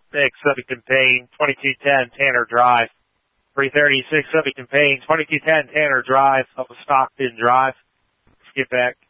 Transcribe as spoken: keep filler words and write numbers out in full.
thirty-six, Southington Payne, twenty-two ten Tanner Drive. three thirty-six, Southington Payne, twenty-two ten Tanner Drive, up a Stockton Drive. Let's get back.